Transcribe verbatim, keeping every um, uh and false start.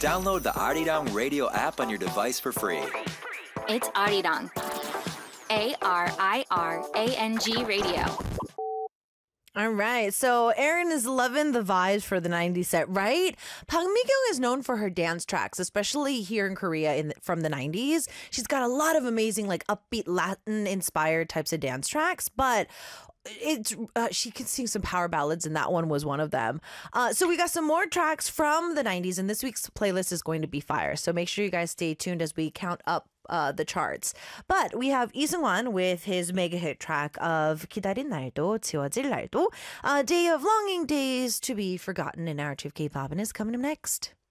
Download the Arirang Radio app on your device for free. It's Arirang. A R I R A N G Radio. All right. So Erin is loving the vibes for the nineties set, right? Pang Mi-kyung is known for her dance tracks, especially here in Korea in from the nineties. She's got a lot of amazing, like upbeat Latin-inspired types of dance tracks, but it's uh, she can sing some power ballads, and that one was one of them. Uh, so we got some more tracks from the nineties, and this week's playlist is going to be fire. So make sure you guys stay tuned as we count up Uh, the charts. But we have Lee Seung-wan with his mega hit track of 기다린 날도 지워질 날도, A Day of Longing, Days to be Forgotten in narrative K-pop, and is coming up next.